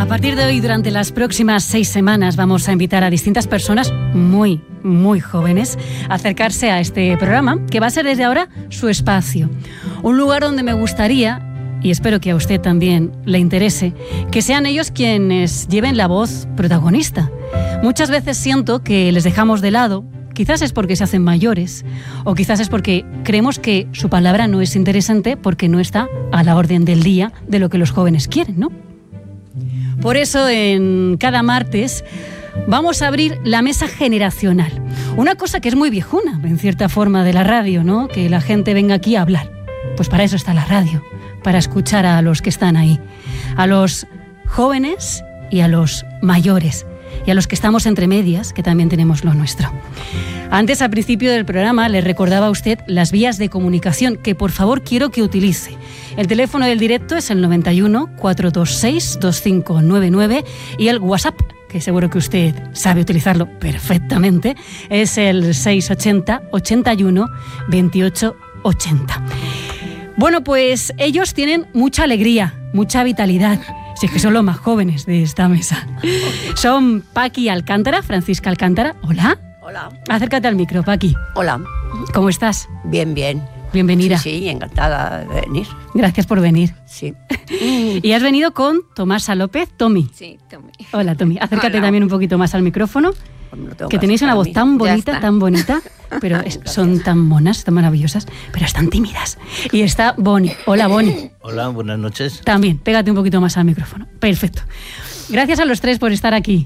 A partir de hoy, durante las próximas 6 semanas, vamos a invitar a distintas personas muy jóvenes a acercarse a este programa, que va a ser desde ahora su espacio. Un lugar donde me gustaría, y espero que a usted también le interese, que sean ellos quienes lleven la voz protagonista. Muchas veces siento que les dejamos de lado. Quizás es porque se hacen mayores, o quizás es porque creemos que su palabra no es interesante porque no está a la orden del día de lo que los jóvenes quieren, ¿no? Por eso, en cada martes vamos a abrir la mesa generacional. Una cosa que es muy viejuna, en cierta forma, de la radio, ¿no? Que la gente venga aquí a hablar. Pues para eso está la radio, para escuchar a los que están ahí, a los jóvenes y a los mayores, y a los que estamos entre medias, que también tenemos lo nuestro. Antes, al principio del programa, le recordaba a usted las vías de comunicación que, por favor, quiero que utilice. El teléfono del directo es el 91 426 2599 y el WhatsApp, que seguro que usted sabe utilizarlo perfectamente, es el 680 81 28 80. Bueno, pues ellos tienen mucha alegría, mucha vitalidad. Si es que son los más jóvenes de esta mesa. Son Paqui Alcántara, Francisca Alcántara. Hola. Hola. Acércate al micro, Paqui. Hola. ¿Cómo estás? Bien, bien. Bienvenida. Sí, encantada de venir. Gracias por venir. Sí. Y has venido con Tomasa López, Tommy. Sí, Tommy. Hola, Tommy. Acércate Hola. también un poquito más al micrófono. Que tenéis una voz tan bonita, pero son tan monas, tan maravillosas, pero están tímidas. Y está Bonnie. Hola, Bonnie. Hola, buenas noches. También, pégate un poquito más al micrófono. Perfecto. Gracias a los tres por estar aquí.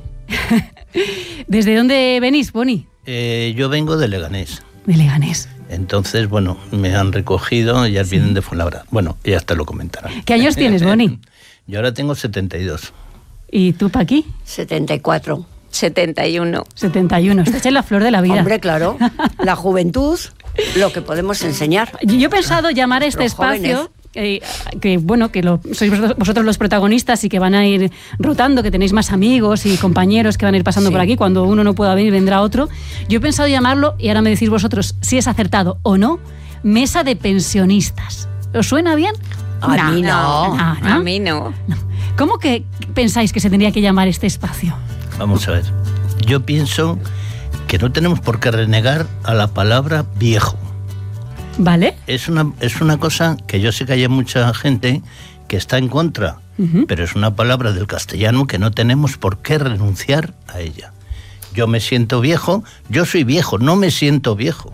¿Desde dónde venís, Bonnie? Yo vengo de Leganés. De Leganés. Entonces, bueno, me han recogido, ellas vienen de Fuenlabrada. Bueno, ellas te lo comentarán. ¿Qué años tienes, Bonnie? Yo ahora tengo 72. ¿Y tú, Paqui? 74. 71. 71. Estás en la flor de la vida. Hombre, claro. La juventud, lo que podemos enseñar. Yo he pensado llamar a este espacio... que bueno, que sois vosotros los protagonistas y que van a ir rotando, que tenéis más amigos y compañeros que van a ir pasando por aquí. Cuando uno no pueda venir, vendrá otro. Yo he pensado llamarlo, y ahora me decís vosotros si es acertado o no, Mesa de Pensionistas. ¿Os suena bien? A mí no. A mí no. ¿Cómo que pensáis que se tendría que llamar este espacio? Vamos a ver. Yo pienso que no tenemos por qué renegar a la palabra viejo. ¿Vale? Es una cosa que yo sé que hay mucha gente que está en contra, pero es una palabra del castellano que no tenemos por qué renunciar a ella. Yo me siento viejo, yo soy viejo, no me siento viejo.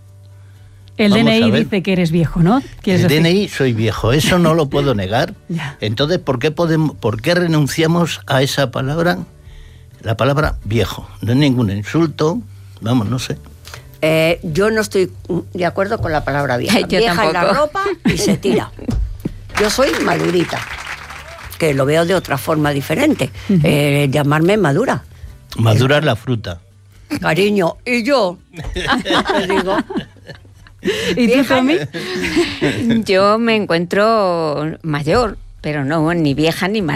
El DNI dice que eres viejo, ¿no? El DNI soy viejo, eso no lo puedo negar. Entonces, ¿por qué renunciamos a esa palabra? La palabra viejo. No es ningún insulto, vamos, no sé. Yo no estoy de acuerdo con la palabra vieja. Yo vieja tampoco. en la ropa y se tira. Yo soy madurita, que lo veo de otra forma diferente. Llamarme madura. Madura es la fruta. Cariño, y yo te digo. ¿Y tú, Tommy? Yo me encuentro mayor, pero no, ni vieja ni madura.